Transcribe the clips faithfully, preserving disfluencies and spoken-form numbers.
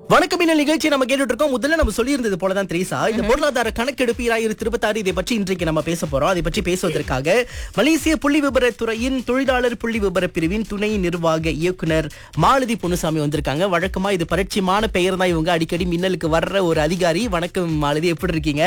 வணக்கம் இந்த நிகழ்ச்சி நம்ம கேட்டுட்டு இருக்கோம். முதல்ல நம்ம சொல்லி இருந்தது போலதான் திரேசா, இந்த பொருளாதார கணக்கெடுப்பு இரண்டாயிரத்தி இருபத்தி ஆறு இதை பற்றி இன்றைக்கு நம்ம பேச போறோம். அதை பற்றி பேசுவதற்காக மலேசிய புள்ளி விபரத்துறையின் தொழிலாளர் புள்ளி விபர பிரிவின் துணை நிர்வாக இயக்குனர் மாலதி பொன்னுசாமி வந்திருக்காங்க. வழக்கமா இது பரிச்சயமான பெயர் தான், இவங்க அடிக்கடி மின்னலுக்கு வர்ற ஒரு அதிகாரி. வணக்கம் மாலதி, எப்படி இருக்கீங்க?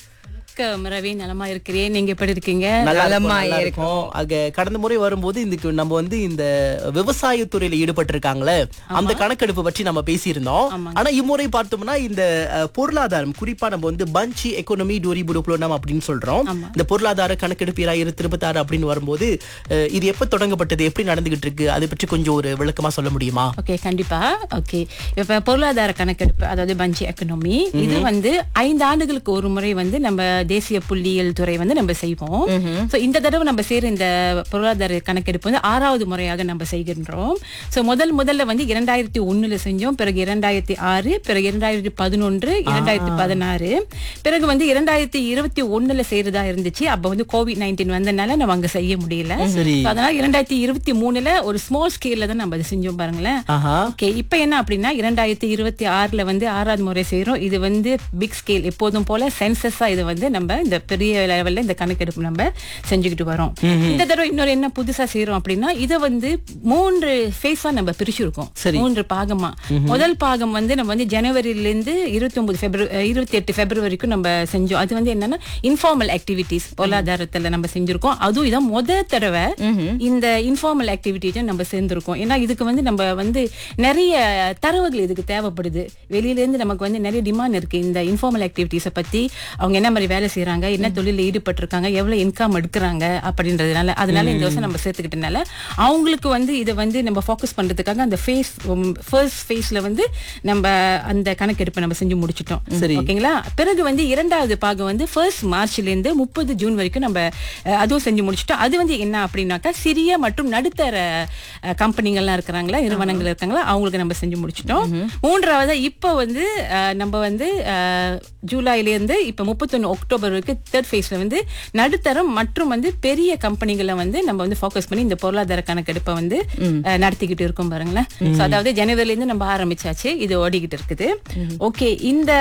ரவி, நலமா இருக்கிறேன். நீங்க எப்படி இருக்கீங்க? நலமா இருக்கும். ஆக கடந்த முறை வரும்போது இதுக்கு நம்ம வந்து இந்த விவசாயத்துறையில ஈடுபட்டு இருக்காங்களே அந்த கணக்கெடுப்பு பற்றி நம்ம பேசியிருந்தோம். ஆனா இம்முறை பார்த்தோம்னா இந்த பொருளாதாரம், குறிப்பா நம்ம வந்து பஞ்சி எக்கோனமி டோரி புரோப்ளோனம் அப்படின்னு சொல்றோம். இந்த பொருளாதார கணக்கெடுப்பு இரண்டாயிரத்தி இருபத்தி ஆறு அப்படின்னு வரும்போது இது எப்ப தொடங்கப்பட்டது, எப்படி நடந்துகிட்டு இருக்கு, அதை பற்றி கொஞ்சம் ஒரு விளக்கமா சொல்ல முடியுமா? ஓகே, கண்டிப்பா. ஓகே, இப்ப பொருளாதார கணக்கெடுப்பு அதாவது பஞ்சி எக்கனமி, இது வந்து ஐந்து ஆண்டுகளுக்கு ஒரு முறை வந்து நம்ம தேசிய புள்ளியியல் துறை வந்து நம்ம செய்வோம். சோ இந்த தடவை நம்ம செய்யற இந்த பொருளாதார கணக்கெடுப்பு வந்து ஆறாவது முறையாக நம்ம செய்கின்றோம். சோ முதல் முதல்ல வந்து இரண்டாயிரத்தி ஒண்ணுல செஞ்சோம், பிறகு இரண்டாயிரத்தி ஆறு, பிறகு இரண்டாயிரத்தி பதினொன்று, இரண்டாயிரத்தி பதினாறு, பிறகு வந்து இரண்டாயிரத்தி இருபத்தி ஒண்ணுல செய்யறதா இருந்துச்சு. அப்ப வந்து கோவிட் நைன்டீன் வந்தனால நம்ம அங்க செய்ய முடியல. அதனால இரண்டாயிரத்தி இருபத்தி மூணுல ஒரு ஸ்மால் ஸ்கேல்ல தான் நம்ம அதை செஞ்சோம் பாருங்களேன். ஓகே, இப்ப என்ன அப்படின்னா இரண்டாயிரத்தி இருபத்தி ஆறுல வந்து ஆறாவது முறை செய்யறோம். இது வந்து பிக் ஸ்கேல், எப்போதும் போல சென்சஸா இது வந்து நம்ம இந்த பெரிய லெவல்ல இந்த கணக்கெடுப்பு நம்ம செஞ்சுக்கிட்டு வரோம். இந்த தடவை இன்னொரு என்ன புதுசா செய்யறோம் அப்படின்னா, இதை வந்து மூன்று ஃபேஸா நம்ம பிரிச்சிருக்கோம், மூன்று பாகமா. முதல் பாகம் வந்து நம்ம வந்து ஜனவரியில இருந்து இருபத்தி ஒன்பது பிப்ரவரி இருபத்தி எட்டு பிப்ரவரிக்கும் நம்ம செஞ்சோம். அது வந்து என்னன்னா இன்ஃபார்மல் ஆக்டிவிட்டிஸ் பொருளாதாரத்துல நம்ம செஞ்சிருக்கோம். அதுவும் இதான் முதல் தடவை இந்த இன்ஃபார்மல் ஆக்டிவிட்டிஸ் நம்ம சேர்ந்திருக்கோம். ஏன்னா இதுக்கு வந்து நம்ம வந்து நிறைய தரவுகள் இதுக்கு தேவைப்படுது. வெளியில இருந்து நமக்கு வந்து நிறைய டிமாண்ட் இருக்கு இந்த இன்ஃபார்மல் ஆக்டிவிட்டிஸை பத்தி. அவங்க என்ன மாதிரி வேலை செய்யறாங்க, என்ன தொழில ஈடுபட்டு இருக்காங்க, எவ்வளவு இன்கம் எடுக்கிறாங்க அப்படின்றதுனால, அதனால இந்த வருஷம் நம்ம சேர்த்துக்கிட்டனால அவங்களுக்கு வந்து இதை வந்து நம்ம ஃபோக்கஸ் பண்றதுக்காக அந்த ஃபேஸ் ஃபர்ஸ்ட் ஃபேஸ்ல வந்து நம்ம அந்த கணக்கெடுப்பை நம்ம செஞ்சு முடிச்சிட்டோம். ஓகேங்களா? பிறகு வந்து இரண்டாவது பாகம் வந்து ஃபர்ஸ்ட் மார்ச்ல இருந்து முப்பது ஜூன் வரைக்கும் நம்ம அதுவும் செஞ்சு முடிச்சிட்டோம். அது வந்து என்ன அப்படின்னாக்கா சிறிய மற்றும் நடுத்தர கம்பெனிகள்லாம் இருக்கிறாங்களா, நிறுவனங்கள் இருக்காங்களா, அவங்களுக்கு நம்ம செஞ்சு முடிச்சிட்டோம். மூன்றாவது இப்ப வந்து நம்ம வந்து ஜூலைல இருந்து இப்ப முப்பத்தொன்னு அக்டோபர் வரைக்கும் தேர்ட் ஃபேஸ்ல வந்து நடுத்தரம் மற்றும் வந்து பெரிய கம்பெனிகளை வந்து நம்ம வந்து ஃபோக்கஸ் பண்ணி இந்த பொருளாதார கணக்கெடுப்பை வந்து நடத்திக்கிட்டு இருக்கோம் பாருங்களேன். அதாவது ஜனவரில இருந்து நம்ம ஆரம்பிச்சாச்சு, இது ஓடிக்கிட்டு இருக்குது. ஓகே, இந்த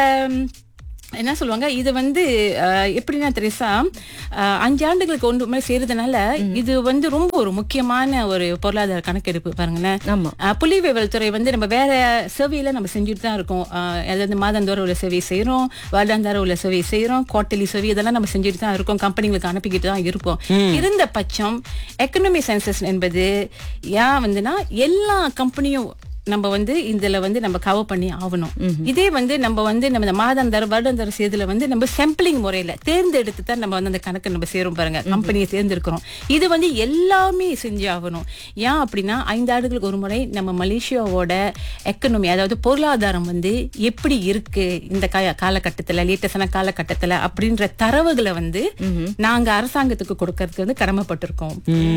என்ன சொல்லுவாங்க, இது வந்து எப்படின்னா தெரியுசா, அஞ்சு ஆண்டுகளுக்கு ஒன்று மாதிரி செய்யறதுனால இது வந்து ரொம்ப ஒரு முக்கியமான ஒரு பொருளாதார கணக்கெடுப்பு பாருங்களேன். புள்ளி விவரல் துறை வந்து நம்ம வேற சர்வேல நம்ம செஞ்சுட்டு தான் இருக்கோம். அதாவது மாதந்தோறும் உள்ள சர்வே செய்யறோம், வருடாந்தோறும் உள்ள சர்வே செய்யறோம், குவார்டர்லி சர்வே இதெல்லாம் நம்ம செஞ்சுட்டு தான் இருக்கோம், கம்பெனிகளுக்கு அனுப்பிக்கிட்டு தான் இருக்கோம். இருந்த பட்சம் எக்கனாமி சென்சஸ் என்பது ஏன் வந்துன்னா எல்லா கம்பெனியும் நம்ம வந்து இதுல வந்து நம்ம கவர் பண்ணி ஆகணும். இதே வந்து நம்ம வந்து நம்ம மாதாந்தர வருடாந்தர செய்தல வந்து நம்ம சாம்பிளிங் முறையில தேர்ந்தெடுத்து தான் நம்ம வந்து அந்த கணக்கு நம்ம சேரும் பாருங்க, கம்பெனியை தேர்ந்தெடுக்கிறோம். இது வந்து எல்லாமே செஞ்சு ஆகணும். ஏன் அப்படின்னா ஐந்து ஆண்டுகளுக்கு ஒரு முறை நம்ம மலேசியாவோட எக்கனாமி அதாவது பொருளாதாரம் வந்து எப்படி இருக்கு இந்த காலகட்டத்துல, லேட்டஸ்டான காலகட்டத்துல அப்படின்ற தரவுகளை வந்து நாங்க அரசாங்கத்துக்கு கொடுக்கறதுக்கு வந்து கடமைப்பட்டிருக்கோம்.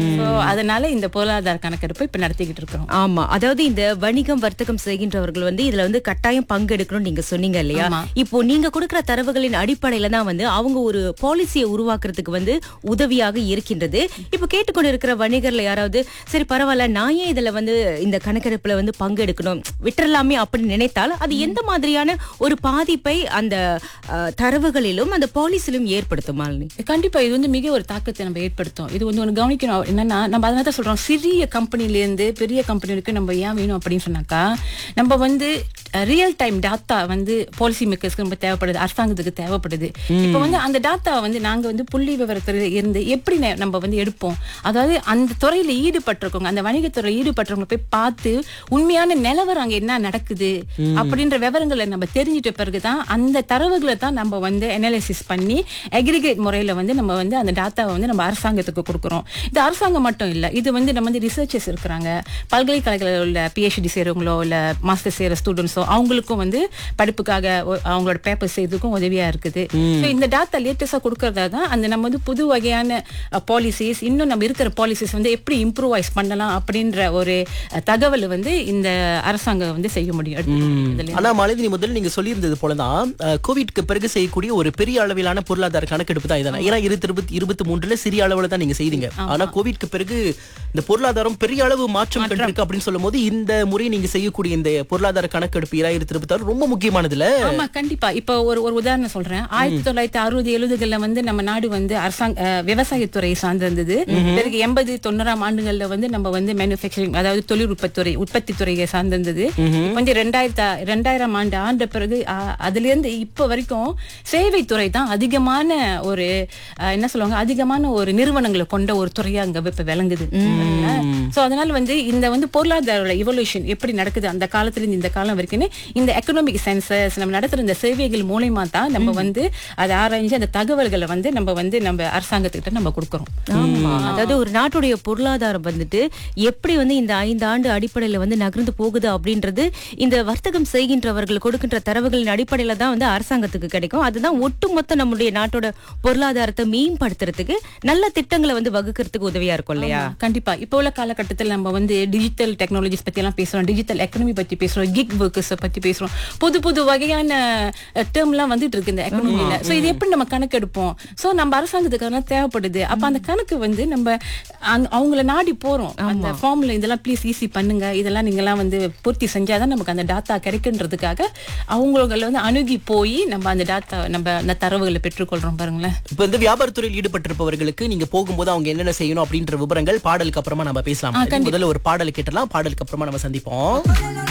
அதனால இந்த பொருளாதார கணக்கெடுப்பு இப்ப நடத்திக்கிட்டு இருக்கோம். ஆமா, அதாவது இந்த வணிகம் வர்த்தகம் செய்கின்றவர்கள் வந்து இதுல வந்து கட்டாயம் பங்கெடுக்கணும் நீங்க சொன்னீங்க இல்லையா? இப்போ நீங்க கொடுக்கிற தரவுகளின் அடிப்படையில தான் வந்து அவங்க ஒரு பாலிசியை உருவாக்குறதுக்கு வந்து உதவியாக இருக்கின்றது. இப்போ கேட்டுக்கொண்டு இருக்கிற வணிகர்ல யாராவது சரி பரவாயில்ல, நான் ஏன் இதுல வந்து இந்த கணக்கெடுப்புல வந்து பங்கெடுக்கணும் விட்டுறலாமே அப்படின்னு நினைத்தால் அது எந்த மாதிரியான ஒரு பாதிப்பை அந்த தரவுகளிலும் அந்த பாலிசியிலும் ஏற்படுத்துமா? கண்டிப்பா இது வந்து மிக ஒரு தாக்கத்தை நம்ம ஏற்படுத்தும். இது வந்து ஒன்று கவனிக்கணும். என்னன்னா நம்ம அதனால தான் சொல்றோம், சிறிய கம்பெனில இருந்து பெரிய கம்பெனிக்கு நம்ம ஏன் வேணும் அப்படின்னு சொன்னாக்கா, நம்ம வந்து ரியல் டைம் டாட்டா வந்து பாலிசி மேக்கர்ஸ்க்கு ரொம்ப தேவைப்படுது, அரசாங்கத்துக்கு தேவைப்படுது. இப்ப வந்து அந்த டாட்டா வந்து நாங்க வந்து புள்ளி விவரத்துல இருந்து எப்படி நம்ம வந்து எடுப்போம், அதாவது அந்த துறையில ஈடுபட்டிருக்கோங்க, அந்த வணிகத்துறையில ஈடுபட்டவங்க போய் பார்த்து உண்மையான நிலவரம் அங்க என்ன நடக்குது அப்படின்ற விவரங்களை நம்ம தெரிஞ்சிட்ட பிறகுதான் அந்த தரவுகளை தான் நம்ம வந்து அனாலிசிஸ் பண்ணி அக்ரிகேட் முறையில வந்து நம்ம வந்து அந்த டாட்டாவை வந்து நம்ம அரசாங்கத்துக்கு கொடுக்குறோம். இது அரசாங்கம் மட்டும் இல்ல, இது வந்து நம்ம வந்து ரிசர்ச்சர்ஸ் இருக்கிறாங்க, பல்கலைக்கழகத்தில் உள்ள பிஹெச்டி செய்யறவங்களோ இல்ல மாஸ்டர் செய்யற ஸ்டூடெண்ட்ஸோ அவங்களுக்கும் வந்து படிப்புக்காக அவங்களோட பேப்பர் செய்யறதுக்கும் உதவியா இருக்குது. இந்த டாட்டா லேட்டஸ்டா கொடுக்கறதா தான் அந்த நம்ம வந்து புது வகையான பாலிசிஸ், இன்னும் நம்ம இருக்கிற பாலிசிஸ் வந்து எப்படி இம்ப்ரூவைஸ் பண்ணலாம் அப்படின்ற ஒரு தகவல் வந்து இந்த அரசாங்கம் வந்து செய்ய முடியும். ஆனா மாலதி, முதல்ல நீங்க சொல்லி இருந்தது போலதான் கோவிட்க்கு பிறகு செய்யக்கூடிய ஒரு பெரிய அளவிலான பொருளாதார கணக்கெடுப்பு தான் இதெல்லாம். ஏன்னா இருபத்தி இருபத்தி மூன்றுல சிறிய அளவுல தான் நீங்க செய்தீங்க. ஆனா கோவிட்க்கு பிறகு இந்த பொருளாதாரம் பெரிய அளவு மாற்றம் கண்டிருக்கு அப்படின்னு சொல்லும் போது இந்த முறை நீங்க செய்யக்கூடிய இந்த பொருளாதார கணக்கெடுப்பு கணக்கெடுப்பு ஈராயிரத்தி இருபத்தி ஆறு ரொம்ப முக்கியமானதுல. ஆமா, கண்டிப்பா. இப்ப ஒரு ஒரு உதாரணம் சொல்றேன். ஆயிரத்தி தொள்ளாயிரத்தி அறுபது எழுபதுகள்ல வந்து நம்ம நாடு வந்து அரசாங்க அஹ், விவசாயத்துறை சார்ந்திருந்தது. பிறகு எண்பது தொண்ணூறாம் ஆண்டுகள்ல வந்து நம்ம வந்து மேனுஃபேக்சரிங், அதாவது தொழில் உற்பத்தி உற்பத்தி துறையை சார்ந்திருந்தது. இப்ப வந்து ரெண்டாயிரத்தி ரெண்டாயிரம் ஆண்டு ஆண்ட பிறகு அஹ், அதுல இருந்து இப்ப வரைக்கும் சேவை துறை தான் அதிகமான ஒரு அஹ், என்ன சொல்லுவாங்க, அதிகமான ஒரு நிறுவனங்களை கொண்ட ஒரு துறையா அங்க இப்ப விளங்குது. சோ அதனால வந்து இந்த வந்து பொருளாதார இவல்யூஷன் எப்படி நடக்குது அந்த காலத்துல இருந்து இந்த காலம் வரைக்கும், இந்த எக்கனாமிக் சென்சஸ் நம்ம நடத்துற இந்த சேவைகள் மூலமா தான் நம்ம வந்து அதை ஆராய்ஞ்சு அந்த தகவல்களை வந்து நம்ம வந்து நம்ம அரசாங்கத்துக்கிட்ட நம்ம கொடுக்கறோம். ஆமா, அதாவது ஒரு நாட்டுடைய பொருளாதாரம் வந்துட்டு எப்படி வந்து இந்த ஐந்து ஆண்டு அடிப்படையில வந்து நகர்ந்து போகுது அப்படின்றது இந்த வர்த்தகம் செய்கின்றவர்கள் கொடுக்கின்ற தரவுகளின் அடிப்படையில தான் வந்து அரசாங்கத்துக்கு கிடைக்கும். அதுதான் ஒட்டுமொத்த நம்முடைய நாட்டோட பொருளாதாரத்தை மேம்படுத்துறதுக்கு நல்ல திட்டங்களை வந்து வகுக்கிறதுக்கு உதவியா இருக்கும் இல்லையா? கண்டிப்பா. இப்போ உள்ள காலகட்டத்தில் நம்ம வந்து டிஜிட்டல் டெக்னாலஜிஸ் பத்தி எல்லாம் பேசுறோம், டிஜிட்டல் எக்கனமி பத்தி பேசுறோம், கிக் ஒர்க்கர்ஸ் பத்தி பேசுறோம். புது புது வகையான டேர்ம் எல்லாம் வந்துட்டு இருக்கு இந்த எக்கனமில. சோ இது எப்படி நம்ம கணக்கெடுப்போம்? சோ நம்ம அரசாங்கத்துக்கு தேவைப்படுது. அப்ப அந்த கணக்கு வந்து நம்ம அந்த- அவங்கள நாடி போறோம். அந்த ஃபார்ம்ல இதெல்லாம் ப்ளீஸ் ஈஸி பண்ணுங்க, இதெல்லாம் நீங்க எல்லாம் வந்து பூர்த்தி செஞ்சாதான் நமக்கு அந்த டாட்டா கிடைக்குன்றதுக்காக அவங்கள வந்து அணுகி போய் நம்ம அந்த டாட்டா நம்ம அந்த தரவுகளை பெற்றுக்கொள்றோம் பாருங்களேன். இப்ப இந்த வியாபாரத்துறையில் ஈடுபட்டிருப்பவர்களுக்கு நீங்க போகும்போது அவங்க என்னென்ன செய்யணும் அப்படின்ற விவரங்கள் பாடலுக்கு அப்புறமா நம்ம பேசலாம். முதல்ல ஒரு பாடல் கேட்டலாம், பாடலுக்கு அப்புறமா நம்ம சந்திப்போம்.